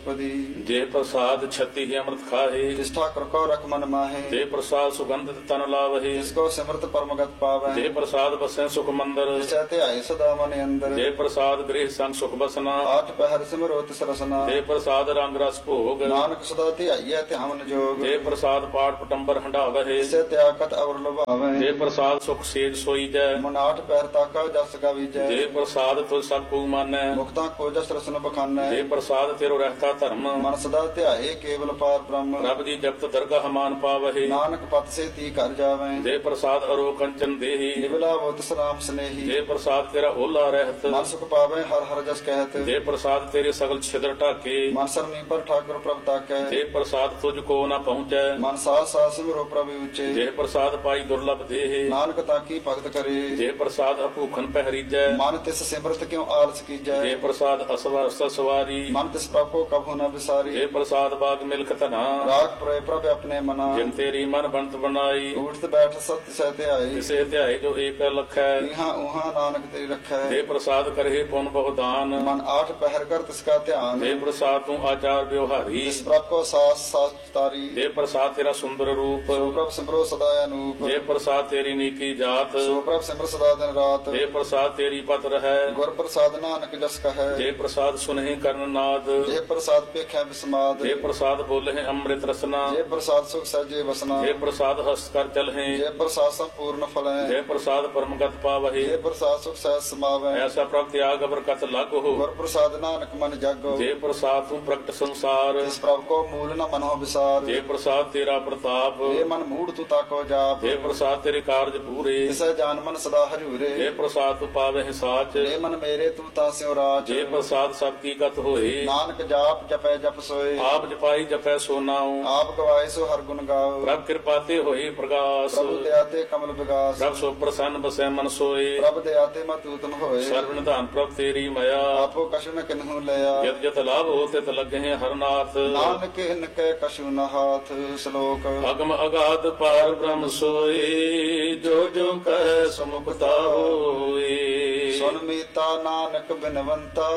अष्टपदी। जे प्रसाद छति ही अमृत खाहे, जिस ठाकुर को रख मन माहे, जे प्रसाद सुगंधित तन लावहे, जिसको सिमरत परमगत पावे, जे प्रसाद बसें सुख मंदिर, जिसे ध्याए सदा मन अंदर, जे प्रसाद गृह संग सुख बसना, आठ पहर सिमरो तिस रसना, जे प्रसाद रंग रस भोग, नानक सदा ध्याइए ध्यान जोग, जे प्रसाद पाठ पटंबर हंडावहे, जिसे त्यागत अवर लुभावे, जे प्रसाद सुख सेज सोई जय, मन आठ पहर ताका जस गावीजै, जे प्रसाद तुझ सब को मानै, मुक्ता को जस रसन बखानै, जे प्रसाद तेरो रहता धर्म, मन सदा ध्याए केवल पार ब्रह्म, प्रभ जी जगत दरगाह मान पावहे, नानक पत से ती कर जावे, जे प्रसाद अरो कंचन देहि, निबला वो तिस राम स्नेही, जे प्रसाद तेरा ओला रहत, मन सुख पावे हर हर जस कहत, जे प्रसाद तेरे सगल छिद्र ढाके, मन सरनी पर ठाकुर प्रभ ताकै, जे प्रसाद तुझको न पहुँचै, मन सास सास सिमरो प्रभु ऊंचे, जे प्रसाद पाई दुर्लभ देहि, नानक ताकी भगत करे, जे प्रसाद अभूखन पहरीजै, मन तिस सिमरत क्यों आलस कीजै, जे प्रसाद असवर सवारी, मन तिस प्रभ को कभू न बिसारी, जे प्रसाद बाग मिल्क धना, राग प्रय प्रभ अपने मना, जिन तेरी मन बनत बनाई, उठत बैठ सत्य सहते आई, इसे ध्याय जो एक लखै, इहाँ उहाँ नानक तेरी रखै, जे प्रसाद करहे पुन बहुदान, मन आठ पहर कर तिसका ध्यान, जे प्रसाद तू आचार व्यवहारी, जिस प्रभ को सास सास तारी, जे प्रसाद तेरा सुंदर रूप, सो प्रभ सिमरो सदा अनूप, जे प्रसाद तेरी नीकी जात, सो प्रभ सिमर सदा दिन रात, जे प्रसाद तेरी पत रहै, गुर प्रसाद नानक जस कहे, जे प्रसाद सुनहि कर्ण नाद, जे प्रसाद पेखै विस्माद, जे प्रसाद बोलहि अमृत रसना, जे प्रसाद सुख सहजे वसना, जे प्रसाद हस्त कर चलहि, जे प्रसाद संपूर्ण फलै, जे प्रसाद परमगत पावहि, जे प्रसाद सुख सहज समावै, ऐसा प्रभ त्याग बरकत लागो, गुर प्रसाद नानक मन जागो, जे प्रसाद तू प्रगट संसार, जिस प्रभ को मूल न मनो विसार, जे प्रसाद तेरा प्रताप, जे मन मूढ़ तू ताको जाप, जे प्रसाद तेरे कार्य पूरे, तिसै जान मन सदा हजूरे, जे प्रसाद तू पावहि साच, जे मन मेरे तू तास्यो राज, जे प्रसाद सब की गत होए, नानक जाप जपै जप सोए, आप जपाई जपै सो नाउ, आप गवाए सो हर गुण गाओ, प्रभ कृपा ते होए प्रकाश, प्रभु दयाते कमल विगास, प्रभ सो प्रसन्न बसै मन सोए, प्रभ दयाते मत उत्तम होए, सर्व निधान प्रभ तेरी मया, आपो कछु न किन्हु लया, जत जत लाभ हो तित लगे हरनाथ, नानक इनके कछु न हाथ। श्लोक अगम अगाध पार ब्रह्म सोए, जो जो कह समुखता होए, सुन मीता नानक बिनवंता,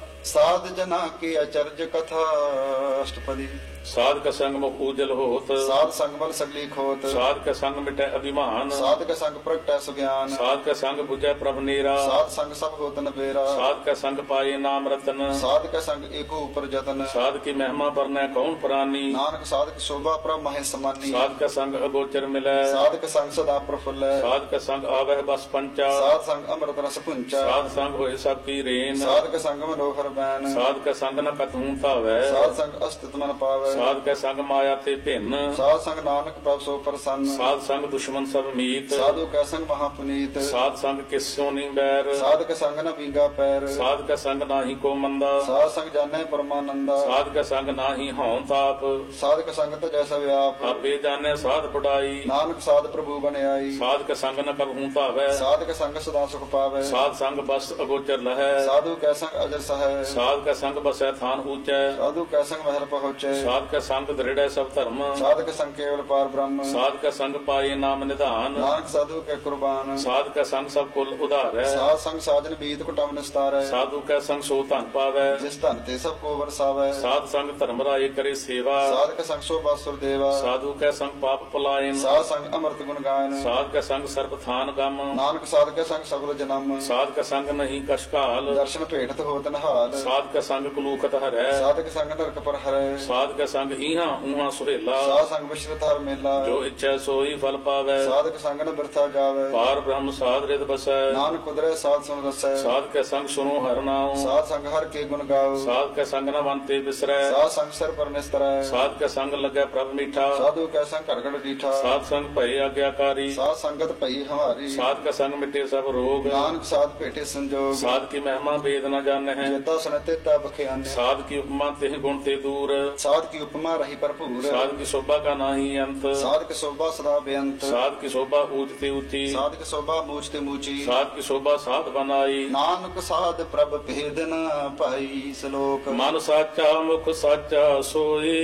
साध जना की अचर्ज कथा। अष्टपदी। साध का संग मुख उजल होत, साध संग बल सगली खोत, साध का संग मिटै अभिमान, साध का संग प्रगटै सुज्ञान, साध का संग बुझै प्रभ नेरा, साध संग सब होत न बेरा, साध का संग पाए नाम रतन, साध का संग एको ऊपर जतन, साध की महिमा बरनै कौन प्राणी, नानक साध की शोभा प्रभ महे समानी, साध का संग अगोचर मिलै, साध का संग सदा प्रफुल्ल, साध का संग आवह बस पंचा, साध संग अमृत रस पुंचा, साध संग होए सब की रेन, साध का संग मनोहर बैन, साध का संग न कतहूं भावै, साध संग अस्तित्व मन पावै, साध का संग माया ते भिन्न, साध संग नानक प्रभ सो प्रसन्न, साध संग दुश्मन सब मीत, साधु का संग महापुनीत, साध संग किस्यों नहीं बैर, साध का संग न बींगा पैर, साध का संग नाही को मंदा, साध संग जाने परमानंदा, साध का संग नाही हौं ताप, साध का संग तो जैसा व्याप, आपे जाने साध पढ़ाई, नानक साध प्रभु बन आई, साध का संग न कबहूं भावै, साध का संग सदा सुख पावै, साध संग बस अगोचर लहै, साधु का संग अजर सहै, साध का संग बसै थान ऊंचै, साधु का संग महल पहुँचे, साध का संग दृढ़ सब धर्म, साध का संग केवल पार ब्रह्म, साध का संग पाए नाम निधान, नानक साधु के कुर्बान, साध का संग सब कुल उधार है, साध संग साजन बीत कुटम निस्तार है, साधु का संग सो धन पावै, जिस धन ते सब को बरसावै, साध संग धर्म राय करे सेवा, साध का संग शोभा सुर देवा, साधु का संग पाप पलायन, साध संग अमृत गुण गायन, साध का संग सर्प थान गम, नानक साध का संग सगल जन्म, साध का संग नहीं कशकाल, दर्शन भेटत होत नहाल, साध का संग कुलूखत हरै, साध का संग नरक पर हरै, साध का संग इहां उहां सुहेला, साध संग विश्रत हर मेला, जो इच्छा सोई फल पावै, साध का संग न बिरथा जावै, पार ब्रह्म साध रित बसै, नानक कुदरै साध सुन रसै, साध का संग सुनो हर नाम, साध संग हर के गुण गाओ, साध का संग न मनते बिसरै, साध संग सिर पर निस्तरै, साध का संग लगै प्रभ मीठा, साधु का संग घड़ घड़ डीठा, साध संग भय आज्ञाकारी, साध संगत पई हमारी, साध का संग मिटे सब रोग, नानक साध भेटे संजोग, साध की महिमा वेद न जाने हैं, जेता सुनते ता बख्याने, साध की उपमा तेह गुण ते दूर, साध की उपमा रही भरपूर, साध की शोभा का नाही अंत, साध की शोभा सदा बेअंत, साध की शोभा ऊंचते ऊंची, साध की शोभा मूचते मूची, साध की शोभा साध बनाई, नानक साध प्रभ भेद न पाई। श्लोक मन साचा मुख साचा सोए,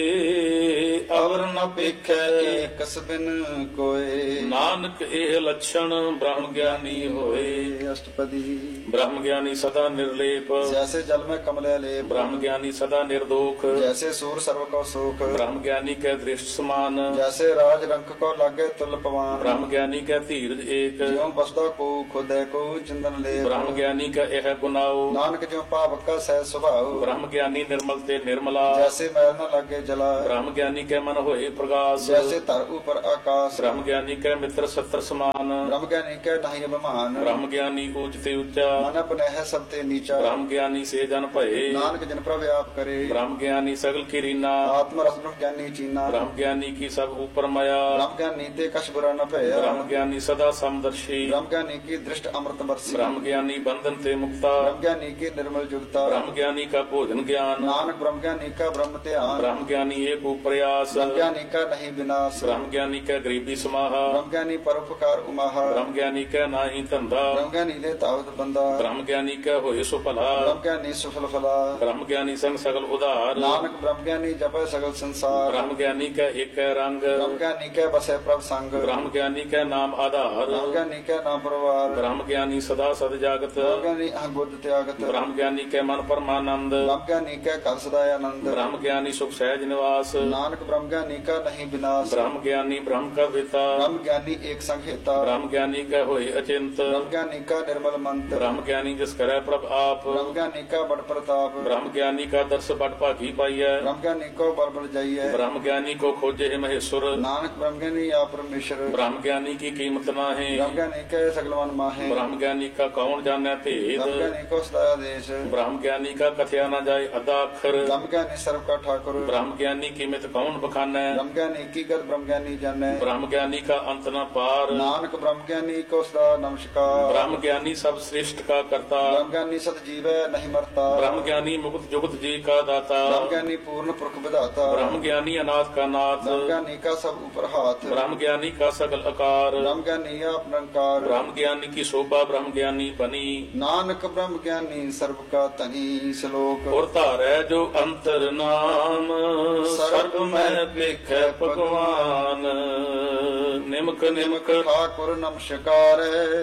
अवर न पेखै एकस बिन कोय, नानक एह लक्षण ब्रह्म ज्ञानी होए। अष्टपदी। ब्रह्म ज्ञानी सदा निर्लेप जैसे जल में कमले लेप ब्रह्म ज्ञानी सदा निर्दोख जैसे सूर सर्व को सुख ब्रह्म ज्ञानी कै दृष्ट समान जैसे राज रंक को लागे तुल पवान ब्रह्म ज्ञानी कै धीरज एक ज्यों बसदा को खुदे को चिंदन ले ब्रह्म ज्ञानी का यह गुनाओ नानक ज्यों पाप का सह स्वभाव ब्रह्म ज्ञानी निर्मल ते निर्मला जैसे मैल न लागे जला ब्रह्म ज्ञानी कै मन होए प्रकाश जैसे तर ऊपर आकाश ब्रह्म ज्ञानी कै मित्र सत्र समान ब्रह्म ज्ञानी के नहीं अभिमान ब्रह्म ज्ञानी ऊंच ते ऊंचा मन अपने है सब ते नीचा ब्रह्म ज्ञानी से जन भये नानक जिन प्रभ आप करे ब्रह्म ज्ञानी सगल की रीना आत्म रस ब्रह्म ज्ञानी चीना ब्रह्म ज्ञानी की सब ऊपर माया ब्रह्म ज्ञानी ते कछ बुरा न भया ब्रह्म ज्ञानी सदा समदर्शी ब्रह्म ज्ञानी की दृष्ट अमृत बरसी ब्रह्म ज्ञानी बंधन ते मुक्ता ब्रह्म ज्ञानी की निर्मल जुगता ब्रह्म ज्ञानी का भोजन ज्ञान नानक ब्रह्म ज्ञानी का ब्रह्म ध्यान ब्रह्म ज्ञानी एक प्रयास ब्रह्म ज्ञानी का नहीं विनाश ब्रह्म ज्ञानी का गरीबी समाहा ब्रह्म ज्ञानी परोपकार उमाहा ब्रह्म ज्ञानी का नाही धंधा ब्रह्म ज्ञानी ले तावत बंदा ब्रह्म ज्ञानी का होए सो भला ब्रह्म ज्ञानी सुफल फला ब्रह्म ज्ञानी संग सगल उदार नानक ब्रह्म ज्ञानी जपे सगल संसार ब्रह्म ज्ञानी का एक रंग ब्रह्म ज्ञानी के बसे प्रभ संग ब्रह्म ज्ञानी का नाम आधार ब्रह्म ज्ञानी के नाम परवार ब्रह्म ज्ञानी सदा सद जागत ब्रह्म ज्ञानी अहबुद्ध त्यागत ब्रह्म ज्ञानी के मन परमानंद ब्रह्म ज्ञानी के कर सदा आनंद ब्रह्म ज्ञानी सुख सहज निवास नानक ब्रह्म ज्ञानी का नहीं विनाश ब्रह्म ज्ञानी ब्रह्म का पिता ब्रह्म ज्ञानी एक संहिता ब्रह्म ज्ञानी का होए अचिंत ब्रह्म ज्ञानी का निर्मल मंत्र ब्रह्म ज्ञानी जिस करे प्रभ आप ब्रह्म ज्ञानी का बड़ प्रताप ब्रह्म ज्ञानी का दर्श बड़ भागी पाइय ब्रह्म ज्ञानी को बड़ बड़ जाइए ब्रह्म ज्ञानी को खोजे है महेश्वर नानक ब्रह्म ज्ञानी आप परमेश्वर ब्रह्म ज्ञानी की कीमत ना है ब्रह्म ज्ञानी के सगलवन माहे ब्रह्म ज्ञानी का कौन जाने भेद ब्रह्म ज्ञानी को सदा देश ब्रह्म ज्ञानी का कथया न जाए अदा अक्षर ब्रह्म ज्ञानी सर्व का ठाकुर ब्रह्म ज्ञानी की मित कौन बखाने ब्रह्म ज्ञानी की गत ब्रह्म ज्ञानी जाने ब्रह्म ज्ञानी का अंत न पार नानक ब्रह्म ज्ञानी को सदा नमस्कार ब्रह्म ज्ञानी सब श्रेष्ठ का करता ब्रह्म ज्ञानी सत जीवै नहीं मरता ब्रह्म ज्ञानी मुक्त जुगत जी का दाता ब्रह्म ज्ञानी पूर्ण पुरख विधाता ब्रह्म ज्ञानी अनाथ का नाथ ब्रह्म ज्ञानी का सब ऊपर हाथ ब्रह्म ज्ञानी का सकल आकार ब्रह्म ज्ञानी आप निरंकार ब्रह्म ज्ञानी की शोभा ब्रह्म ज्ञानी बनी नानक ब्रह्म ज्ञानी सर्व का तनी श्लोक और तारै जो अंतर नाम सर्व में लिख भगवान निमक निमक ठाकुर नमस्कार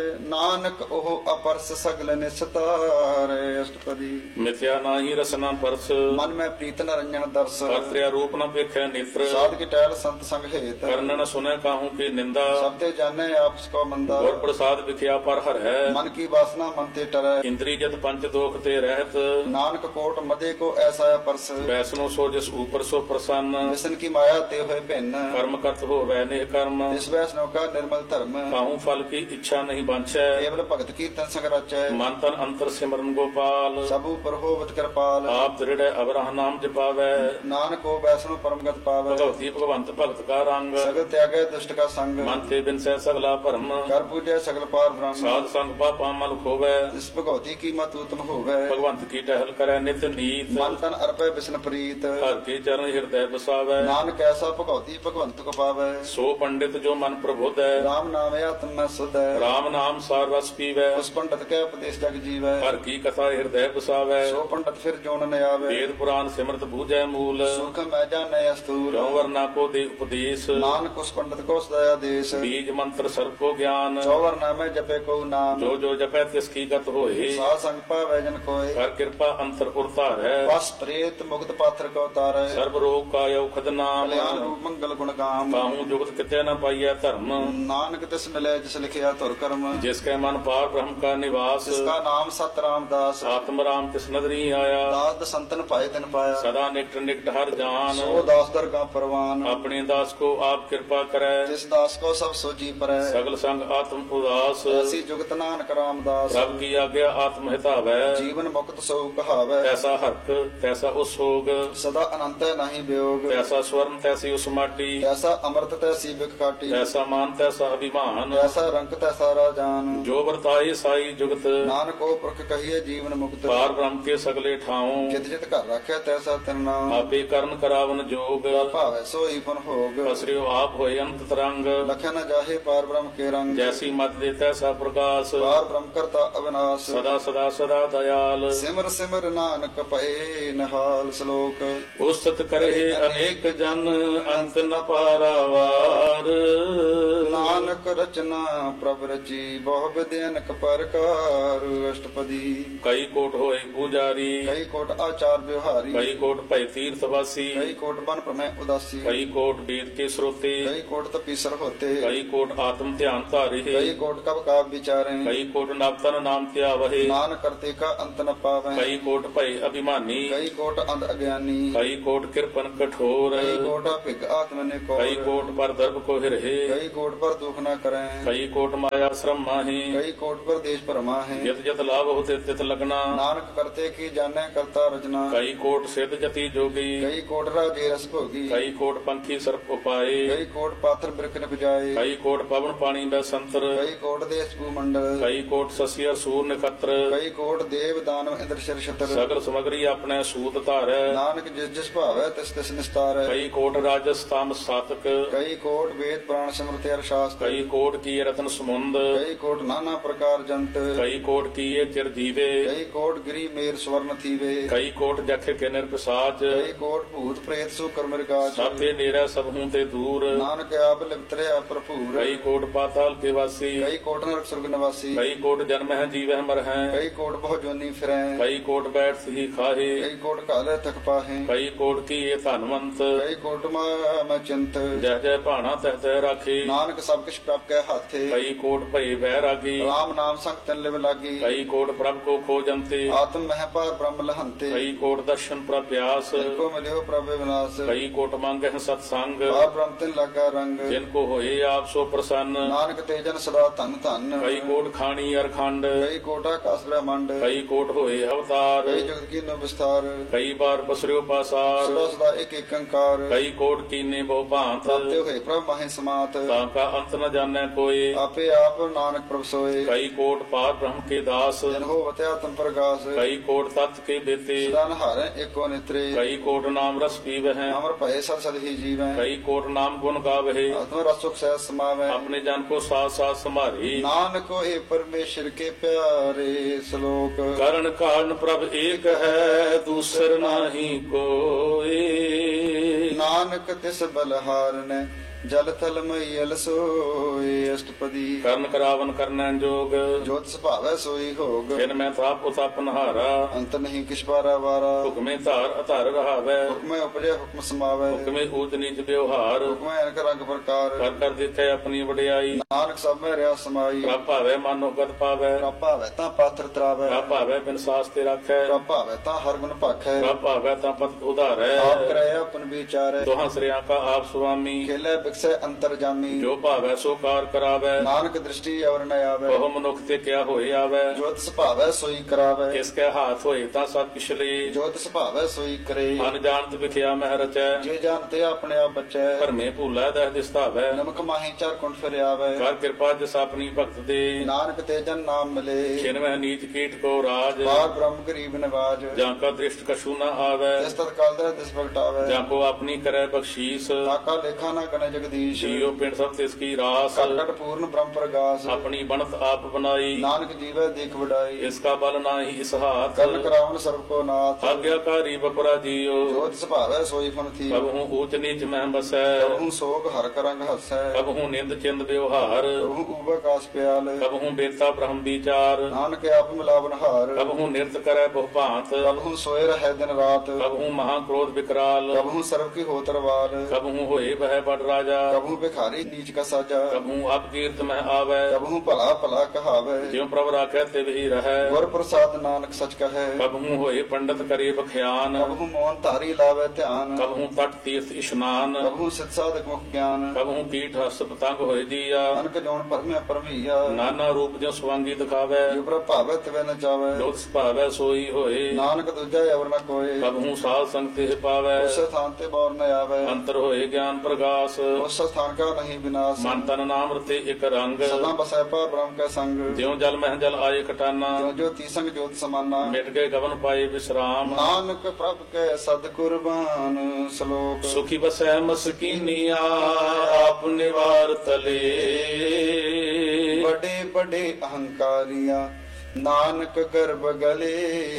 नानक ओह अपरस सगल निस्तार अष्टपदी मिथ्या नाही रसना परस मन में प्रीत न रंजन दर्श कर्त्या रूप न पेखे नेत्र साध की टहल संत संग हेत कर्ण न सुने काहू की निंदा सबते जाने आपस को मंदा और प्रसाद विख्या पर हर है मन की वासना मन ते टरै इंद्री जत पंच दोख ते रहत नानक कोट मदे को ऐसा परस वैष्णो सो जिस ऊपर सो प्रसन्न विष्णु की माया ते हुए भिन्न कर्म करत हो वैने कर्म इस वैष्णव का निर्मल धर्म काहू फल की इच्छा नहीं बांछै केवल भगत की तन संग रचै मन तन अंतर सिमरन गोपाल सब ऊपर होवत कृपाल आप दृढ़ अवरह नाम जपावै नानक को वैष्णव परमगत पावै भगवती भगवंत भगत का रंग सगल त्यागै दुष्ट का संग मन ते बिन सह सगला भरम कर पूजै सगल पार ब्रह्म साध संग पापा मल खोवै इस भगवती की मत उत्तम होवै भगवंत की टहल करे नित नीत मन तन अर्पै विष्णु प्रीत हर के चरण हृदय बसावै नानक ऐसा भगवती भगवंत को पावै सो पंडित जो मन प्रबोध है राम नाम आत्म में सुध है राम नाम सार रस पीवै उस पंडित के उपदेश जग जीवै हर की कथा हृदय बसावै सो पंडित फिर जोन न आवे वेद पुराण सिमरत बूझै मूल सुख मैं जाने अस्तूर क्यों वरना को दे उपदेश नानक उस पंडित को सदया देश बीज मंत्र सर्व को ज्ञान चौवर नामे जपे को नाम जो जो जपै तिसकी गत होए सा संग पावै जन कोय कर कृपा अंतर उरतार है बस प्रेत मुक्त पात्र को तारै सर्व रोग का औखद नाम कल्याण रूप मंगल गुण गाम काहू जुगत कितै न पाइय धर्म नानक तिस मिले जिस लिखिया तुर कर्म जिसके मन पार ब्रह्म का निवास जिसका नाम सत रामदास आत्म राम तिस नदरी आया दास संतन पाए दिन पाया सदा निकट निकट हर जान सो दास दर का परवान अपने दास को आप कृपा करे जिस दास को सब सोची परै सगल संग आत्म उदास ऐसी जुगत नानक रामदास सब की आज्ञा आत्म हितावै जीवन मुक्त सो कहावै तैसा हर्क तैसा उसोग सदा अनंत नहीं वियोग तैसा स्वर्ण तैसी उस माटी ऐसा अमृत तैसी बिख काटी तैसा मान तैसा अभिमान ऐसा रंग तैसा राजान जो वर्ताए साई जुगत नानक को पुरख कहिए जीवन मुक्त पार ब्रह्म के सगले ठाऊं जित जित कर रखे तैसा तिन नाम आपे कर्ण करावन जोग भावै सोई पुन भोग असरियो आप होय अंत तरंग लखे न जाहे पार ब्रह्म के रंग जैसी मत दे तैसा प्रकाश पार ब्रह्म करता अविनाश सदा सदा सदा दयाल सिमर सिमर नानक पए नहाल श्लोक उस्तत करे अनेक जन अंत न पारावार ਨਾਨਕ ਰਚਨਾ ਪ੍ਰਭ ਰਚੀ ਬਹੁ ਵਿਦਿ ਅਨਕ ਪ੍ਰਕਾਰ ਅਸ਼ਟਪਦੀ ਕਈ ਕੋਟ ਹੋਏ ਪੂਜਾਰੀ ਕਈ ਕੋਟ ਆਚਾਰ ਵਿਵਹਾਰੀ ਕਈ ਕੋਟ ਭੈ ਤੀਰਥ ਵਾਸੀ ਕਈ ਕੋਟ ਬਨ ਪ੍ਰਮੈ ਉਦਾਸੀ ਕਈ ਕੋਟ ਵੇਦ ਕੇ ਸਰੋਤੇ ਕਈ ਕੋਟ ਤਪੀਸਰ ਹੋਤੇ ਕਈ ਕੋਟ ਆਤਮ ਧਿਆਨ ਧਾਰੇ ਕਈ ਕੋਟ ਕਬ ਕਾਬ ਵਿਚਾਰੇ ਕਈ ਕੋਟ ਨਵਤਨ ਨਾਮ ਧਿਆਵਹਿ ਨਾਨਕ ਕਰਤੇ ਕਾ ਅੰਤ ਨ ਪਾਵੈ ਕਈ ਕੋਟ ਭੈ ਅਭਿਮਾਨੀ ਕਈ ਕੋਟ ਅੰਧ ਅਗਿਆਨੀ ਕਈ ਕੋਟ ਕਿਰਪਨ ਕਠੋਰ ਕਈ ਕੋਟ ਭਿਗ ਆਤਮ ਨੇ ਕੋ ਕਈ ਕੋਟ ਪਰ ਦਰਬ ਕੋ ਹਿਰਹਿ ਕਈ ਕੋਟ ਪਰ ਦੁਖ ਨ ਕਰੈ ਕਈ ਕੋਟ ਮਾਇਆ ਸ਼ਰਮ ਮਾਹੀ ਕਈ ਕੋਟ ਪਰ ਦੇਸ਼ ਪਰਮਾ ਹੈ ਜਿਤ ਜਿਤ ਲਾਭ ਹੋਤੇ ਤਿਤ ਲਗਨਾ ਨਾਨਕ ਕਰਤੇ ਕੀ ਜਾਣੈ ਕਰਤਾ ਰਚਨਾ ਕਈ ਕੋਟ ਸਿੱਧ ਜਤੀ ਜੋਗੀ ਕਈ ਕੋਟ ਰਾਜੇ ਰਸ ਭੋਗੀ ਕਈ ਕੋਟ ਪੰਖੀ ਸਰਪ ਉਪਾਏ ਕਈ ਕੋਟ ਪਾਥਰ ਬਿਰਖ ਨ ਬੁਝਾਏ ਕਈ ਕੋਟ ਪਵਨ ਪਾਣੀ ਬੈ ਸੰਤਰ ਕਈ ਕੋਟ ਦੇਸ ਭੂ ਮੰਡਲ ਕਈ ਕੋਟ ਸਸੀ ਅਸੂਰ ਨਖਤਰ ਕਈ ਕੋਟ ਦੇਵ ਦਾਨਵ ਇੰਦਰ ਸ਼ਰ ਛਤਰ ਸਗਲ ਸਮਗਰੀ ਆਪਣੇ ਸੂਤ ਧਾਰੈ ਨਾਨਕ ਜਿਸ ਜਿਸ ਭਾਵੈ ਤਿਸ ਤਿਸ ਨਿਸਤਾਰੈ ਕਈ ਕੋਟ ਰਾਜਸ ਤਾਮ ਸਾਤਕ ਕਈ ਕੋਟ ਵੇਦ ਪੁਰਾਣ ਸਿਮਰਤਿ ਅਰ ਸ਼ਾਸਤਰ ਕਈ ਕੋਟ ਕੀ ਰਤਨ ਸਮੁੰਦ ਕਈ ਕੋਟ ਨਾਨਾ ਪ੍ਰਕਾਰ ਜੰਤ ਕਈ ਕੋਟ ਕੀਏ ਚਿਰ ਜੀਵੇ ਕਈ ਕੋਟ ਗਿਰੀ ਮੇਰ ਸਵਰਨ ਥੀਵੇ ਕਈ ਕੋਟ ਜਖ ਕੇ ਨਿਰਪਸਾਚ ਕਈ ਕੋਟ ਭੂਤ ਪ੍ਰੇਤ ਸੋ ਕਰਮ ਰਿਕਾਜ ਸਾਥੇ ਨੇਰਾ ਸਭ ਹੂੰ ਤੇ ਦੂਰ ਨਾਨਕ ਆਪ ਲਿਪਤਰਿਆ ਭਰਪੂਰ ਕਈ ਕੋਟ ਪਾਤਾਲ ਕੇ ਵਾਸੀ ਕਈ ਕੋਟ ਨਰਕ ਸੁਰਗ ਨਿਵਾਸੀ ਕਈ ਕੋਟ ਜਨਮ ਹੈ ਜੀਵਹਿ ਮਰ ਹੈ ਕਈ ਕੋਟ ਬਹੁ ਜੋਨੀ ਫਿਰੈ ਕਈ ਕੋਟ ਬੈਠ ਸਹੀ ਖਾਹੇ ਕਈ ਕੋਟ ਕਾਲੇ ਤਕ ਪਾਹੇ ਕਈ ਕੋਟ ਕੀਏ ਧਨਵੰਤ ਕਈ ਕੋਟ ਮੈਂ ਚਿੰਤ ਜਹ ਜਹ ਭਾਣਾ ਤਹ ਤਹ ਰਾਖੇ ਨਾਨਕ ਸਭ ਕਿਛ ਪ੍ਰਭ ਕੈ ਹਾਥੇ ਕਈ ਕੋਟ ਭਏ ਬਹਿ ਰਾਗੀ ਰਾਮ ਨਾਮ ਸੰਗ ਤਨ ਲਿਵ ਲਾਗੀ ਕਈ ਕੋਟ ਪ੍ਰਭ ਕੋ ਖੋਜੰਤੇ ਆਤਮ ਮਹਿ ਪਾਰ ਬ੍ਰਹਮ ਲਹੰਤੇ ਕਈ ਕੋਟ ਦਰਸ਼ਨ ਪ੍ਰਭ ਪਿਆਸ ਕੋ ਮਿਲਿਓ ਪ੍ਰਭ ਵਿਨਾਸ਼ ਕਈ ਕੋਟ ਮੰਗਹਿ ਸਤ ਸੰਗ ਪਾਰ ਬ੍ਰਹਮ ਤਿਨ ਲਾਗਾ ਰੰਗ ਜਿਨ ਕੋ ਹੋਏ ਆਪ ਸੋ ਪ੍ਰਸੰਨ ਨਾਨਕ ਤੇ ਜਨ ਸਦਾ ਧਨ ਧਨ ਕਈ ਕੋਟ ਖਾਣੀ ਅਰਖੰਡ ਕਈ ਕੋਟ ਆਕਾਸ ਬ੍ਰਹਮੰਡ ਕਈ ਕੋਟ ਹੋਏ ਅਵਤਾਰ ਕਈ ਜਗਤ ਕੀਨੋ ਵਿਸਥਾਰ ਕਈ ਬਾਰ ਬਸਰਿਓ ਪਾਸਾਰ ਸਦਾ ਸਦਾ ਇੱਕ ਇੱਕ ਅੰਕਾਰ ਕਈ ਕੋਟ ਕੀਨੇ ਬਹੁ ਭਾਂਤ ਤਾਤੇ ਹੋਏ ਪ੍ਰਭ ਮਾਹੇ ਸਮਾਤ ਤਾਂ ਕਾ ਅੰਤ ਨ ਜਾਣੈ ਕੋਏ ਆਪੇ ਆਪ ਨਾਨਕ ਪ੍ਰਭ ਸੋਏ ਕਈ ਕੋਟ ਪਾਰ ਬ੍ਰਹਮ ਕੇ ਦਾਸ ਜਨ ਹੋ ਵਤਿਆ ਤਮ ਪ੍ਰਗਾਸ ਕਈ ਕੋਟ ਤਤ ਕੇ ਬੇਤੇ ਸਦਾ ਨਹਾਰੈ ਏਕੋ ਨਿਤਰੇ ਕਈ ਕੋਟ ਨਾਮ ਰਸ ਪੀਵਹਿ ਅਮਰ ਭਏ ਸਦ ਸਦ ਹੀ ਜੀਵੈ ਕਈ ਕੋਟ ਨਾਮ ਗੁਣ ਗਾਵਹਿ ਆਤਮ ਰਸੁਖ ਸਹਿ ਸਮਾਵੈ ਆਪਣੇ ਜਨ ਕੋ ਸਾਥ ਸਾਥ ਸੰਭਾਰੀ ਨਾਨਕ ਹੋਏ ਪਰਮੇਸ਼ਰ ਕੇ ਪਿਆਰੇ ਸ਼ਲੋਕ ਕਰਨ ਕਾਰਨ ਪ੍ਰਭ ਏਕ ਹੈ ਦੂਸਰ ਨਾਹੀ ਕੋਏ ਨਾਨਕ ਤਿਸ ਬਲਹਾਰਨੈ ਜਲ ਥਲ ਮਈਲ ਸੋਏ ਅਸ਼ਟਪਦੀ ਕਰਨ ਕਰਾਵਨ ਕਰਨੈ ਜੋਗ ਜੋਤ ਸੁਭਾਵੈ ਸੋਈ ਹੋਗ ਫਿਰ ਮੈਂ ਤਾਪ ਉਤਾਪ ਨਹਾਰਾ ਅੰਤ ਨਹੀਂ ਕਿਛ ਬਾਰਾ ਵਾਰਾ ਹੁਕਮੇ ਧਾਰ ਅਧਾਰ ਰਹਾਵੈ ਹੁਕਮੈ ਉਪਜੈ ਹੁਕਮ ਸਮਾਵੈ ਹੁਕਮੇ ਊਚ ਨੀਚ ਵਿਵਹਾਰ ਹੁਕਮੈ ਅਨਕ ਰੰਗ ਪ੍ਰਕਾਰ ਕਰ ਕਰ ਦਿੱਤੇ ਆਪਣੀ ਵਡਿਆਈ ਨਾਨਕ ਸਭ ਮੈਂ ਰਿਆ ਸਮਾਈ ਪ੍ਰਭ ਭਾਵੈ ਮਨੋ ਗਤ ਪਾਵੈ ਪ੍ਰਭ ਭਾਵੈ ਤਾਂ ਪਾਤਰ ਤਰਾਵੈ ਪ੍ਰਭ ਭਾਵੈ ਬਿਨ ਸਾਸ ਤੇ ਰੱਖੈ ਪ੍ਰਭ ਭਾਵੈ ਤਾਂ ਹਰ ਗੁਣ ਭਾਖੈ ਪ੍ਰਭ ਭਾਵੈ ਤਾਂ ਪਤ ਉਧਾਰੈ ਆਪ ਕਰੈ ਆਪਨ ਵਿਚਾਰੈ ਦੋਹਾਂ ਸ੍ਰਿਆਂ ਕਾ ਆਪ ਸੁਆਮੀ ਖੇਲੇ ਬਿਕਸੈ ਅੰਤਰ ਜਾਮੀ ਜੋ ਭਾਵੈ ਸੋ ਕਾਰ ਕਰਾਵੈ ਨਾਨਕ ਦ੍ਰਿਸ਼ਟੀ ਅਵਰ ਨ ਆਵੈ ਬਹੁ ਮਨੁੱਖ ਤੇ ਕਿਆ ਹੋਏ ਆਵੈ ਜੋਤ ਸੁਭਾਵੈ ਸੋਈ ਕਰਾਵੈ ਕਿਸ ਕੈ ਹਾਥ ਹੋਏ ਤਾਂ ਸਭ ਕਿਛ ਲਈ ਜੋਤ ਸੁਭਾਵੈ ਸੋਈ ਕਰੇ ਮਨ ਜਾਣਤ ਵਿਖਿਆ ਮਹਿ ਰਚੈ ਜੇ ਜਾਣਤੇ ਆਪਣੇ ਆਪ ਬਚੈ ਭਰਮੇ ਭੂਲਾ ਦਹ ਦਿਸਤਾਵੈ ਨਮਕ ਮਾਹੀ ਚਾਰ ਕੁੰਡ ਫਿਰ ਆਵੈ ਕਰ ਕਿਰਪਾ ਜਿਸ ਆਪਣੀ ਭਗਤ ਦੇ ਨਾਨਕ ਤੇ ਜਨ ਨਾਮ ਮਿਲੇ ਛਿਨਵਹਿ ਨੀਚ ਕੀਟ ਕੋ ਰਾਜ ਬਾਰ ਬ੍ਰਹਮ ਗਰੀਬ ਨਿਵਾਜ ਜਾਂ ਕਾ ਦ੍ਰਿਸ਼ਟ ਕਛੂ ਨ ਆਵੈ ਜਿਸ ਤਤ ਕਾਲ ਦਰ ਦਿਸ ਭਗਟਾਵੈ ਜਾਂ ਕੋ ਆਪਣੀ ਕਰੈ ਬਖਸ਼ੀਸ ਤਾਕਾ ਲੇਖਾ ਨਾ ਗਨ ਜਗਦੀਸ਼ ਜੀਉ ਪਿੰਡ ਸਭ ਤਿਸ ਕੀ ਰਾਸ ਕਟ ਕਟ ਪੂਰਨ ਬ੍ਰਹਮ ਪ੍ਰਗਾਸ ਆਪਣੀ ਬਣਤ ਆਪ ਬਣਾਈ ਨਾਨਕ ਜੀਵੈ ਦੇਖ ਵਡਾਈ ਇਸ ਕਾ ਬਲ ਨਾਹੀ ਇਸ ਹਾਥ ਕਰਨ ਕਰਾਵਨ ਸਰਬ ਕੋ ਨਾਥ ਆਗਿਆਕਾਰੀ ਬਪਰਾ ਜੀਉ ਜੋਤ ਸੁਭਾਵੈ ਸੋਈ ਫਨ ਥੀ ਕਬ ਹੂੰ ਊਚ ਨੀਚ ਮਹਿ ਬਸੈ ਕਬਹੂ ਸੋਗ ਹਰ ਕਰੰਗ ਹਸੈ ਕਬ ਹੂੰ ਨਿੰਦ ਚਿੰਦ ਵਿਵਹਾਰ ਕਬਹੂ ਉਬਕਾਸ ਪਿਆਲ ਕਬ ਹੂੰ ਬੇਤਾ ਬ੍ਰਹਮ ਵਿਚਾਰ ਨਾਨਕ ਆਪ ਮਿਲਾਵਨ ਹਾਰ ਕਬ ਹੂੰ ਨਿਰਤ ਕਰੈ ਬਹੁ ਭਾਂਤ ਕਬਹੂ ਸੋਏ ਰਹਿ ਦਿਨ ਰਾਤ ਕਬ ਹੂੰ ਮਹਾ ਕ੍ਰੋਧ ਵਿਕਰਾਲ ਕਬਹੂ ਸਰਬ ਕੀ ਹੋ ਤਰਵਾਲ ਕਬ ਹੂੰ ਹੋਏ ਬਹਿ ਬੜ ਰਾਜਾ ਕਬਹੂ ਭਿਖਾਰੀ ਨੀਚ ਕਾ ਸਾਜਾ ਕਬ ਹੂੰ ਅਪ ਕੀਰਤ ਮਹਿ ਆਵੈ ਕਬਹੂ ਭਲਾ ਭਲਾ ਕਹਾਵੈ ਜਿਉ ਪ੍ਰਭ ਰਾਖੈ ਤੇ ਹੀ ਰਹੈ ਗੁਰ ਪ੍ਰਸਾਦ ਨਾਨਕ ਸਚ ਕਹੈ ਕਬ ਹੂੰ ਹੋਏ ਪੰਡਤ ਕਰੇ ਬਖਿਆਨ ਕਬਹੂ ਮੋਹਨ ਧਾਰੀ ਲਾਵੇ ਧਿਆਨ ਕਬ ਹੂੰ ਤਟ ਤੀਰਥ ਇਸ਼ਨਾਨ ਕਬਹੂ ਸਿਧ ਸਾਧਕ ਮੁਖ ਗਿਆਨ ਕਬ ਹੂੰ ਕੀਟ ਹਸ ਪਤੰਗ ਹੋਏ ਜੀਆ ਅਨਕ ਜੋਨ ਪਰਮਿਆ ਪਰਮਈਆ ਨਾਨਾ ਰੂਪ ਜਿਉ ਸਵਾਂਗੀ ਦਿਖਾਵੈ ਜਿਉ ਪ੍ਰਭ ਭਾਵੈ ਤਿਵੈ ਨ ਚਾਵੈ ਜੋਤ ਸੁਭਾਵੈ ਸੋਈ ਹੋਏ ਨਾਨਕ ਦੂਜਾ ਅਵਰ ਨ ਕੋਏ ਕਬ ਹੂੰ ਸਾਧ ਸੰਗ ਤੇ ਪਾਵੈ ਉਸ ਸਥਾਨ ਤੇ ਬੌਰ ਨ ਆਵੈ ਅੰਤਰ ਹੋਏ ਗਿਆਨ ਪ੍ਰਗਾਸ ਉਸ ਸਥਾਨ ਕਾ ਨਹੀਂ ਵਿਨਾਸ਼ ਮਨ ਤਨ ਨਾਮ ਰਤੇ ਇੱਕ ਰੰਗ ਸਦਾ ਬਸੈ ਪਰ ਬ੍ਰਹਮ ਕੈ ਸੰਗ ਜਿਉ ਜਲ ਮਹਿ ਜਲ ਆਏ ਕਟਾਨਾ ਜੋ ਜੋਤੀ ਸੰਗ ਜੋਤ ਸਮਾਨਾ ਮਿਟ ਗਏ ਗਵਨ ਪਾਏ ਵਿਸਰਾਮ ਨਾਨਕ ਪ੍ਰਭ ਕੈ ਸਦ ਕੁਰਬਾਨ ਸ਼ਲੋਕ ਸੁਖੀ ਬਸੈ ਮਸਕੀਨੀਆ ਆਪ ਨਿਵਾਰ ਤਲੇ ਬੜੇ ਬੜੇ ਅਹੰਕਾਰੀਆਂ ਨਾਨਕ ਗਰਭ ਗਲੇ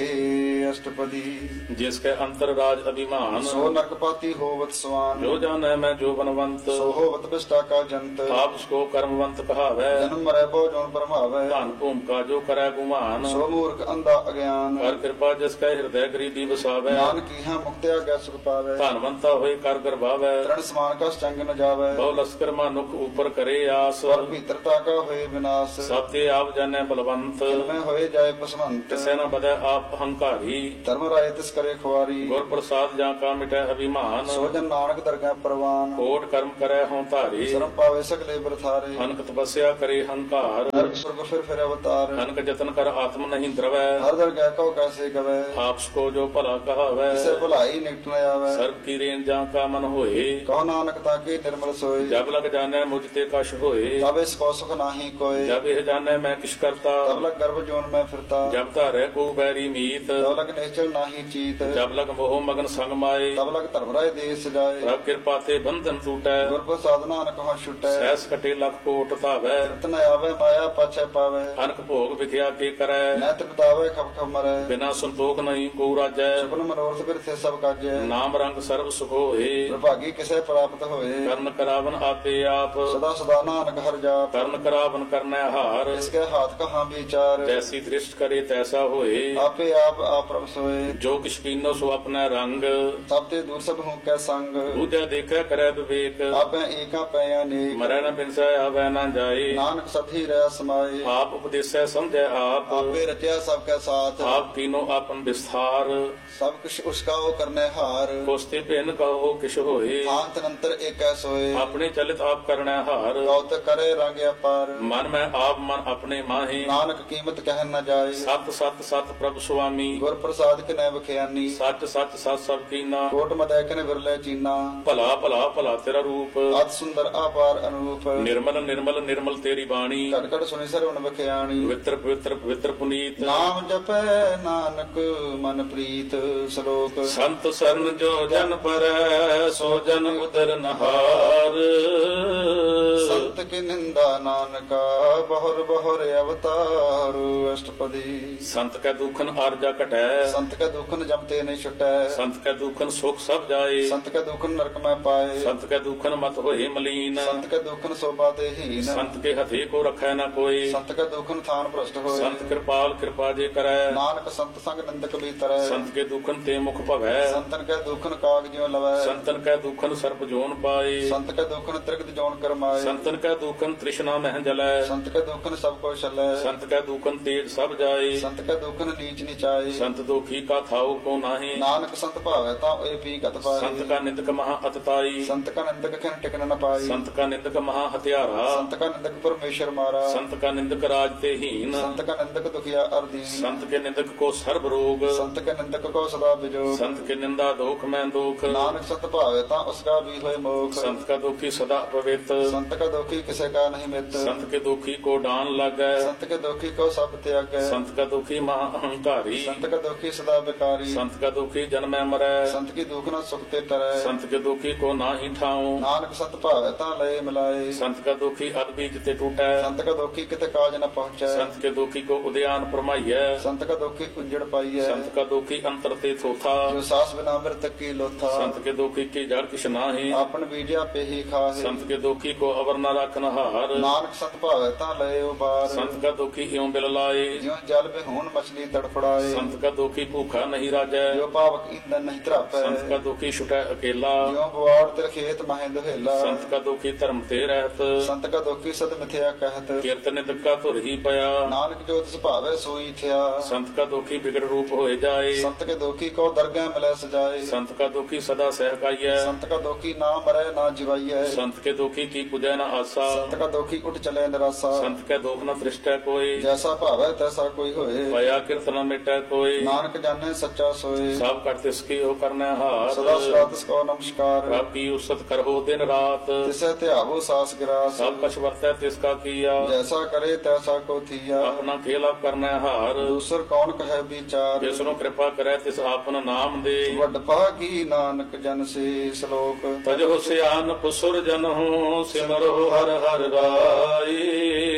ਅਸ਼ਟਪਦੀ। जिसके अंतर राज अभिमान, ਸੋ ਨਰਕਪਾਤੀ ਹੋਵਤ ਸਵਾਨ। जो जाने मैं जो बनवंत, ਸੋ ਹੋਵਤ ਬਿਸ਼ਟਾ ਕਾ ਜੰਤ। आप उसको कर्मवंत कहावै, ਜਨਮ ਮਰੈ ਬਹੁ ਜੋਨ ਭਰਮਾਵੈ। धन भूमिका जो करे गुमान, ਸੋ ਮੂਰਖ ਅੰਧਾ ਅਗਿਆਨ। कर कृपा जिसके हृदय गरीबी बसावै, ਨਾਨਕ ਕੀਹਾ ਮੁਕਤਿ ਆਗਿਆ ਸੁਖ ਪਾਵੈ। धनवंता होए कर गर्भावै, ਤ੍ਰਣ ਸਮਾਨ ਕਾ ਚੰਗ ਨ ਜਾਵੈ। बहु लश्कर मानुख ऊपर करे आस, ਸਵਰ ਭੀਤਰਤਾ ਕਾ ਹੋਏ ਵਿਨਾਸ਼। सब ते आप जाने बलवंत, ਮੈਂ ਹੋਏ ਜਾਏ ਪਸਵੰਤ। तिसै न बदै आप अहंकारी, ਧਰਮ ਰਾਏ ਤਿਸ ਕਰੇ ਖੁਆਰੀ। गुर प्रसाद जा का मिटै अभिमान, ਸੋ ਜਨ ਨਾਨਕ ਦਰਗਹਿ ਪ੍ਰਵਾਨ। कोट कर्म करे हों धारी, ਸ਼ਰਮ ਪਾਵੇ ਸਗਲੇ ਬਰਥਾਰੇ। अनक तपस्या करे हंकार, ਨਰਕ ਸੁਰਗ ਫਿਰ ਅਵਤਾਰ। अनक जतन कर आत्म नहीं द्रवै, ਹਰ ਦਰਗਹਿ ਕਉ ਕੈਸੇ ਗਵੈ। आपस को जो भला कहावै, ਕਿਸੇ ਭੁਲਾਈ ਨਿਕਟ ਨ ਆਵੈ। सर्व की रेन जा का मन होए, ਕਹੋ ਨਾਨਕ ਤਾਕੇ ਨਿਰਮਲ ਸੋਏ। जब लग जाने मुझ ते कश होए, ਤਬ ਇਸ ਕੋ ਸੁਖ ਨਾਹੀ ਕੋਏ। जब यह जाने मैं किश करता, ਤਬ ਲਗ ਗਰਭ ਜੋਨ ਮੈਂ ਫਿਰਤਾ। जब धारे को बैरी मीत, ਤਬ ਲਗ ਨਿਸ਼ਚਲ ਨਾਹੀ ਚੀਤ। जब लग मोह मगन संग माए, ਤਬ ਲਗ ਧਰਮ ਰਾਏ ਦੇਸ ਸਜਾਏ। रब कृपा ते बंधन टूटै, ਗੁਰ ਪ੍ਰਸਾਦ ਨਾਨਕ ਹੋ ਛੁਟੈ। सहस कटे लख कोट धावै, ਤਨ ਆਵੇ ਮਾਇਆ ਪਾਛੈ ਪਾਵੈ। अनक भोग विख्या के करै, ਨੈ ਤ੍ਰਿਪਤਾਵੇ ਖਪ ਖਪ ਮਰੈ। बिना संतोख नहीं को राजै, ਸੁਪਨ ਮਨੋਰਥ ਬਿਰਥੇ ਸਭ ਕਾਜੈ। नाम रंग सर्व सुख होए, ਪ੍ਰਭਾਗੀ ਕਿਸੇ ਪ੍ਰਾਪਤ ਹੋਏ। कर्ण करावन आपे आप, ਸਦਾ ਸਦਾ ਨਾਨਕ ਹਰਿ ਜਾਪ। कर्ण करावन करनै हार, ਇਸਕੇ ਹਾਥ ਕਹਾਂ ਵਿਚਾਰ। जैसी दृष्ट करे तैसा होए, ਆਪੇ ਆਪ ਆਪਰਮ ਸੋਏ। जो किछ पीनो सो अपना रंग, ਸਭ ਤੇ ਦੂਰ ਸਭ ਹੂੰ ਕੈ ਸੰਗ। दूजा देखै करै विवेक, ਆਪੇ ਏਕਾ ਪੈ ਅਨੇਕ। मरै न बिनसै आवै न जाए, ਨਾਨਕ ਸਥੀ ਰਹਿ ਸਮਾਏ। आप उपदेसै समझै आप, ਆਪੇ ਰਚਿਆ ਸਭ ਕੈ ਸਾਥ। आप कीनो आपन विस्तार, ਸਭ ਕੁਛ ਉਸਕਾ ਉਹ ਕਰਨੇ ਹਾਰ। कोस्ते भिन्न कहो किछ होए, ਆਂਤ ਨੰਤਰ ਏਕੈ ਸੋਏ। अपने चलित आप करनै हार, ਗੌਤ ਕਰੇ ਰੰਗ ਅਪਾਰ। मन में आप मन अपने माहे, ਨਾਨਕ ਕੀਮਤ ਕਹਿ ਨ ਜਾਏ। सत सत सत प्रभु स्वामी, ਗੁਰ ਪ੍ਰਸਾਦ ਕਿਨੈ ਬਖਿਆਨੀ। सच सच सत सब कीना, ਕੋਟ ਮਦੈ ਕਿਨ ਵਿਰਲੇ ਚੀਨਾ। भला भला भला तेरा रूप, ਅਤ ਸੁੰਦਰ ਆਪਾਰ ਅਨੂਪ। निर्मल निर्मल निर्मल तेरी बाणी, ਘਟ ਘਟ ਸੁਣੀ ਸਰਵਣ ਬਖਿਆਣੀ। पवित्र पवित्र पवित्र पुनीत, ਨਾਮ ਜਪੈ ਨਾਨਕ ਮਨ ਪ੍ਰੀਤ। ਸ਼ਲੋਕ संत सरन जो जन पर सो जन उदर नहार, ਸੰਤ ਕੀ ਨਿੰਦਾ ਨਾਨਕਾ ਬਹੁਰ ਬਹੁਰ ਅਵਤਾਰ। ਅਸ਼ਟਪਦੀ। संत कै दुखन आरजा घटै, ਸੰਤ ਕੈ ਦੁਖਨ ਜਮ ਤੇ ਨਹੀਂ ਛੁਟੈ। संत कै दुखन सुख सब जाए, ਸੰਤ ਕੈ ਦੁਖਨ ਨਰਕ ਮੈਂ ਪਾਏ। संत कै दुखन मत होए मलीन, ਸੰਤ ਕੈ ਦੁਖਨ ਸੋਭਾ ਤੇ ਹੀਨ। संत के हथे को रखै न कोई, ਸੰਤ ਕੈ ਦੁਖਨ ਥਾਨ ਭ੍ਰਸ਼ਟ ਹੋਏ। संत कृपाल कृपा जे करै, ਨਾਨਕ ਸੰਤ ਸੰਗ ਨਿੰਦਕ ਬੀਤਰੈ। संत के दुखन ते मुख भवै, ਸੰਤਨ ਕੈ ਦੁਖਨ ਕਾਗ ਜਿਉ ਲਵੈ। संतन कै दुखन सर्प जोन पाए, ਸੰਤ ਕੈ ਦੁਖਨ ਤ੍ਰਿਗਤ ਜੋਨ ਕਰਮਾਏ। संतन कै दुखन तृष्णा मह जलै, ਸੰਤ ਕੈ ਦੁਖਨ ਸਭ ਕੋ ਛਲੈ। संत कै दुखन तेज सब जाए, ਸੰਤ ਕੈ ਦੁਖਨ ਨੀਚ ਨਿਚਾਏ। संत दुखी का थाऊ को नाहि, ਨਾਨਕ ਸੰਤ ਭਾਵੈ ਤਾਂ ਓਏ ਪੀ ਗਤ ਪਾਏ। संत का निंदक महा अतताई, ਸੰਤ ਕਾ ਨਿੰਦਕ ਖਿਨ ਟਿਕਨ ਨ ਪਾਈ। संत का निंदक महा हत्यारा, ਸੰਤ ਕਾ ਨਿੰਦਕ ਪਰਮੇਸ਼ਰ ਮਾਰਾ। संत का निंदक राज ते हीन, ਸੰਤ ਕਾ ਨਿੰਦਕ ਦੁਖੀਆ ਅਰਦੀਨ। संत के निंदक को सर्व रोग, ਸੰਤ ਕੈ ਨਿੰਦਕ ਕੋ ਸਦਾ ਬਿਜੋਗ। संत के निंदा दोख में दुख, ਨਾਨਕ ਸੰਤ ਭਾਵੈ ਤਾਂ ਉਸਕਾ ਵੀ ਹੋਏ ਮੋਖ। संत का दुखी सदा पवित्र, ਸੰਤ ਕਾ ਦੁਖੀ ਕਿਸੇ ਕਾ ਨਹੀਂ ਮਿੱਤ। संत के दुखी को डान लागै, ਸੰਤ ਕੇ ਦੁਖੀ ਕੋ ਸਭ ਤਿਆਗੈ। संत का दुखी महा अहंकारी, ਸੰਤ ਕਾ ਦੁਖੀ ਸਦਾ ਬਿਕਾਰੀ। संत का दुखी जन्मै मरै, ਸੰਤ ਕੀ ਦੁਖ ਨਾ ਸੁਖ ਤੇ ਤਰੈ। संत के दुखी को नाहि ठाऊं, ਨਾਨਕ ਸੰਤ ਭਾਵੈ ਤਾਂ ਲਏ ਮਿਲਾਏ। संत का दुखी अद बीज ते टूटै, ਸੰਤ ਕਾ ਦੁਖੀ ਕਿਤੇ ਕਾਜ ਨ ਪਹੁੰਚੈ। संत के दुखी को उद्यान परमाइयै, ਸੰਤ ਕਾ ਦੁਖੀ ਉਜੜ ਪਾਈਐ। संत का दुखी अंतर ते थोथा, ਜੋ ਸਾਸ ਬਿਨਾ ਮਿਰਤਕ ਕੀ ਲੋਥਾ। संत के दुखी की जड़ किछ नाहि, ਆਪਨ ਬੀਜਿਆ ਪੇਹੀ ਖਾਹੇ। संत के दुखी को अवर न रखन हार, ਨਾਨਕ ਸੰਤ ਭਾਵੈ ਤਾਂ ਲਏ ਉਬਾਰ। संत का दुखी इਉਂ बिल लाए, ਜਿਉ ਜਲ ਬਿਹੂਨ ਮਛਲੀ ਤੜਫੜਾਏ। संत का दुखी भूखा नहीं राजै, ਜੋ ਪਾਵਕ ਇੰਦਨ ਨਹੀਂ ਧਰਾਪੈ। संत का दुखी छुटै अकेला, ਜਿਉ ਬਵਾੜ ਤੇ ਖੇਤ ਮਹਿ ਦੁਹੇਲਾ। संत का दुखी धर्म ते रहत, ਸੰਤ ਕਾ ਦੁਖੀ ਸਦ ਮਿਥਿਆ ਕਹਿਤ। कीर्तन निंदका धुर ही पया, ਨਾਨਕ ਜੋ ਤਿਸ ਭਾਵੈ ਸੋਈ ਥਿਆ। संत का दुखी बिगड़ रूप होए जाए, ਸੰਤ ਕੇ ਦੁਖੀ ਕੋ ਦਰਗਹਿ ਮਿਲੈ ਸਜਾਏ। संत का दुखी सदा सहकाइयै, ਸੰਤ ਕਾ ਦੁਖੀ ਨਾ ਮਰੈ ਨਾ ਜਿਵਾਈਐ। संत के दुखी की पूजै न आसा, ਸੰਤ ਕਾ ਦੁਖੀ ਉਠ ਚਲੇ ਨਿਰਾਸਾ। संत के दुख न दृष्टै कोई, ਜੈਸਾ ਭਾਵੈ ਤੈਸਾ ਕੋਈ ਹੋਏ। पया कीर्तन न मिटै कोई, ਨਾਨਕ ਜਾਣੈ ਸੱਚਾ ਸੋਏ। सब कर तिसकी हो करनै ਸਦਾ हार, ਸਦਾ ਤਿਸ ਕੋ ਨਮਸਕਾਰ। रब की उसत करहो दिन रात, ਤਿਸੈ ਧਿਆਵੋ ਸਾਸ ਗਿਰਾਸ। सब कछ वर्तै तिसका किया, ਜੈਸਾ ਕਰੇ ਤੈਸਾ ਕੋ ਥੀਆ। अपना खेला करनै हार, ਦੂਸਰ ਕੌਣ ਕਹੈ ਵਿਚਾਰ। जिसनु कृपा करै तिस आपन नाम दे, ਵੱਡ ਭਾਗੀ ਨਾਨਕ ਜਨ ਸੇ। ਸ਼ਲੋਕ तजो सियान पुसुर जनहु सिमरो हर हर राई,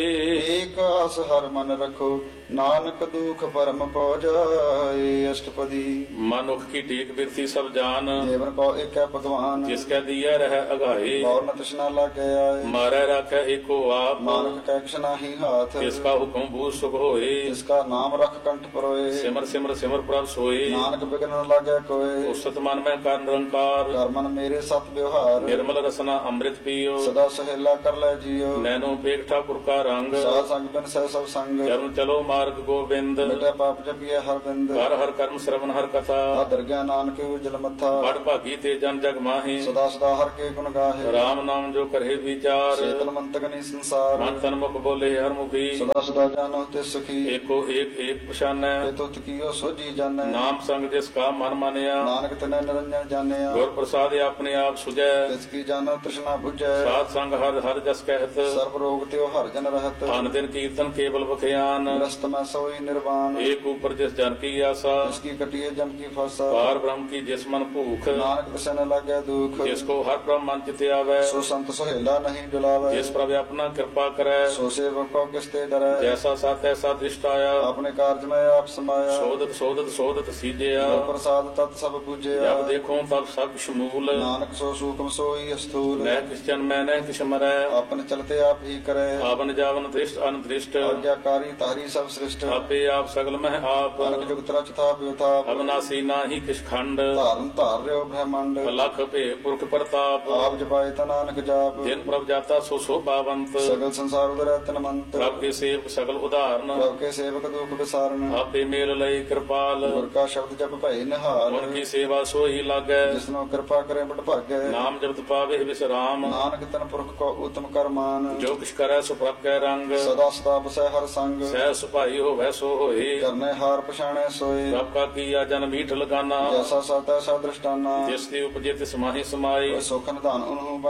ਏਕ ਆਸ ਹਰ ਮਨ ਰਖੋ ਨਾਨਕ ਦੁਖ ਪਰਮ ਪਉ ਜਾਏ। ਅਸ਼ਟਪਦੀ ਮਨੁਖ ਕੀ ਟੇਕ ਬਿਰਤੀ ਸਭ ਜਾਨ, ਜੀਵਨ ਕੋ ਏਕੈ ਭਗਵਾਨ। ਜਿਸ ਕੈ ਦੀਐ ਰਹਿ ਅਗਾਏ, ਔਰ ਨ ਤ੍ਰਿਸ਼ਨਾ ਲਾਗੈ ਆਏ। ਮਾਰੈ ਰਾਖੈ ਏਕੋ ਆਪ, ਨਾਨਕ ਕੈ ਕਿਛ ਨਾਹੀ ਹਾਥ। ਤਿਸ ਕਾ ਹੁਕਮ ਬੂਝ ਸੁਖ ਹੋਏ। ਜਿਸ ਕਾ ਨਾਮ ਰਖ ਕੰਠ ਪਰੋਏ। ਸਿਮਰ ਸਿਮਰ ਸਿਮਰ ਪ੍ਰਭ ਸੋਏ, ਨਾਨਕ ਬਿਗਨ ਨ ਲਾਗੈ ਕੋਏ। ਉਸਤ ਮਨ ਮੈਂ ਕਰ ਨਿਰੰਕਾਰ, ਕਰ ਮਨ ਮੇਰੇ ਸਤ ਵਿਵਹਾਰ। ਨਿਰਮਲ ਰਸਨਾ ਅੰਮ੍ਰਿਤ ਪੀਓ। ਸਦਾ ਸਹੇਲਾ ਕਰ ਲੈ ਜੀਓ। ਨੈਨੋ ਪੇਖ ਠਾਕੁਰ ਕਾ ਰੰਗ, ਸਾਧ ਸੰਗ ਬਿਨ ਸਹਿ ਸਭ ਸੰਗ। ਚਰਨ ਚਲੋ ਮਾਰਗ ਗੋਬਿੰਦ, ਮਿਟੈ ਪਾਪ ਜਪੀਐ ਹਰ ਬਿੰਦ। ਹਰ ਹਰ ਕਰਮ ਸ਼ਰਵਨ ਹਰ ਕਥਾ, ਆਦਰ ਗਿਆ ਨਾਨਕ ਉਜਲ ਮੱਥਾ। ਬੜ ਭਾਗੀ ਤੇ ਜਨ ਜਗ ਮਾਹੀ, ਸਦਾ ਸਦਾ ਹਰ ਕੇ ਗੁਣ ਗਾਹੇ। ਰਾਮ ਨਾਮ ਜੋ ਕਰੇ ਵਿਚਾਰ, ਚੇਤਨ ਮੰਤਕ ਨੀ ਸੰਸਾਰ। ਮਨ ਤਨ ਮੁਖ ਬੋਲੇ ਹਰ ਮੁਖੀ, ਸਦਾ ਸਦਾ ਜਾਣੋ ਤੇ ਸੁਖੀ। ਏਕੋ ਏਕ ਏਕ ਪਛਾਨੈ, ਇਹ ਤੁਤ ਕੀਓ ਸੋਜੀ ਜਾਣੈ। ਨਾਮ ਸੰਗ ਜਿਸ ਕਾ ਮਨ ਮਾਨਿਆ, ਨਾਨਕ ਤਨੈ ਨਿਰੰਜਨ ਜਾਣਿਆ। ਗੁਰ ਪ੍ਰਸਾਦਿ ਆਪਣੇ ਆਪ ਸੁਝੈ, ਤਿਸ ਕੀ ਜਾਣੋ ਤ੍ਰਿਸ਼ਨਾ ਬੁਝੈ। ਸਾਧ ਸੰਗ ਹਰ ਹਰ ਜਸ ਕਹਿਤ, ਸਰਬ ਰੋਗ ਤਿਉ ਹਰ ਜਨ ਰਹਤ। ਧਨ ਦਿਨ ਕੀਰਤਨ ਕੇਵਲ ਬਖਿਆਨ, ਗ੍ਰਸਤ ਮੈਂ ਸੋਈ ਨਿਰਵਾਨ। ਏਕ ਉਪਰ ਜਿਸ ਜਨ ਕੀ ਆਸਾ, ਜਿਸ ਕੀ ਕਟਿਏ ਜਮ ਕੀ ਫਾਸਾ। ਪਾਰ ਬ੍ਰਹਮ ਕੀ ਜਿਸ ਮਨ ਭੂਖ, ਨਾਨਕ ਤਿਸੈ ਨ ਲਾਗੈ ਦੁਖ। ਜਿਸ ਕੋ ਹਰ ਬ੍ਰਹਮ ਮਨ ਚਿਤ ਆਵੈ, ਸੋ ਸੰਤ ਸੋਹਿਲਾ ਨਹੀਂ ਡੁਲਾਵੈ। ਜਿਸ ਪ੍ਰਭ ਆਪਣਾ ਕਿਰਪਾ ਕਰੈ, ਸੋ ਸੇਵਕ ਕੋ ਕਿਸ ਤੇ ਡਰੈ। ਜੈਸਾ ਸਤ ਐਸਾ ਦ੍ਰਿਸ਼ਟ ਆਇਆ, ਆਪਣੇ ਕਾਰਜ ਮੈਂ ਆਪ ਸਮਾਇਆ। ਸੋਧਤ ਸੋਧਤ ਸੋਧਤ ਸੀਜਿਆ, ਗੁਰ ਪ੍ਰਸਾਦ ਤਤ ਸਭ ਪੂਜਿਆ। ਜਬ ਦੇਖੋ ਤਬ ਸਭ ਸ਼ਮੂਲ, ਨਾਨਕ ਸੋ ਸੂਖਮ ਸੋਈ ਅਸਥੂਲ। ਨਹਿ ਕਿਸ ਜਨ ਮੈਂ ਨਹਿ ਕਿਛ ਮਰੈ, ਆਪਨ ਚਲਤੇ ਆਪ ਹੀ ਕਰੈ। ਆਵਨ ਜਾਵਨ ਦ੍ਰਿਸ਼ਟ ਅਨਦ੍ਰਿਸ਼ਟ, ਆਗਿਆਕਾਰੀ ਤਾਰੀ ਸਭ ਸ੍ਰਿਸ਼ਟ। ਆਪੇ ਆਪ ਸਗਲ ਮਹਿ ਆਪ, ਅਨਕ ਜੁਗਤ ਰਚ ਥਾਪ ਵਿਥਾਪ। ਅਬਨਾਸੀ ਨਾਹੀ ਕਿਛ ਖੰਡ, ਧਾਰਨ ਧਾਰ ਰਿਓ ਬ੍ਰਹਮੰਡ। ਲਖ ਭੇ ਪੁਰਖ ਪ੍ਰਤਾਪ, ਆਪ ਜਪਾਏ ਤਾ ਨਾਨਕ ਜਾਪ। ਜਿਨ ਪ੍ਰਭ ਜਾਤਾ ਸੋ ਸੋਭਾਵੰਤ, ਸਗਲ ਸੰਸਾਰ ਉਦਰੈ ਤਨ ਮੰਤ। ਪ੍ਰਭ ਕੇ ਸੇਵਕ ਸਗਲ ਉਦਾਹਰਨ, ਪ੍ਰਭ ਕੇ ਸੇਵਕ ਦੁਖ ਵਿਸਾਰਨ। ਆਪੇ ਮੇਲ ਲਈ ਕਿਰਪਾਲ, ਗੁਰ ਕਾ ਸ਼ਬਦ ਜਪ ਭਏ ਨਿਹਾਲ। ਗੁਰ ਕੀ ਸੇਵਾ ਸੋਈ ਲਾਗੈ, ਜਿਸਨੋ ਕਿਰਪਾ ਕਰੇ ਬਟ ਭਾਗੈ। ਨਾਮ ਜਪਤ ਪਾਵੇ ਵਿਸਰਾਮ, ਨਾਨਕ ਤਨ ਪੁਰਖ ਕੋ ਉਤਮ ਕਰਮਾਨ। ਜੋ ਕਿਛ ਕਰੈ ਸੋ ਪ੍ਰਭ ਕੈ ਰੰਗ, ਸਦਾ ਸਦਾ ਬਸੈ ਹਰ ਸੰਗ। ਸਹਿ ਸੁਭਾਈ ਹੋਵੈ ਸੋ ਹੋਏ, ਕਰਨੇ ਹਾਰ ਪਛਾਣੈ ਸੋਏ। ਪ੍ਰਭ ਕਾ ਕੀਆ ਜਨ ਮੀਠ ਲਗਾਨਾ, ਜੈਸਾ ਸਤ ਐਸਾ ਦ੍ਰਿਸ਼ਟਾਨਾ। ਜਿਸ ਦੀ ਉਪਜੇ ਤਿਸ ਮਾਹੀ ਸਮਾਈ, ਸੁਖ ਨਿਧਾਨ ਉਹਨੂੰ